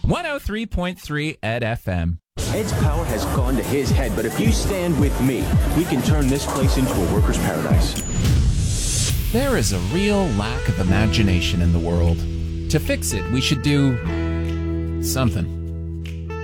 103.3 Ed FM. Ed's power has gone to his head, but if you stand with me, we can turn this place into a worker's paradise. There is a real lack of imagination in the world. To fix it, we should do something.